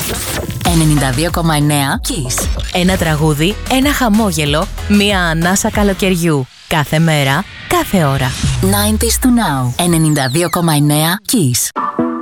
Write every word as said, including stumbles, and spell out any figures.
ενενήντα δύο κόμμα εννέα Kiss. Ένα τραγούδι, ένα χαμόγελο, μία ανάσα καλοκαιριού. Κάθε μέρα, κάθε ώρα. ενενήντα to now. ενενήντα δύο κόμμα εννέα Kiss.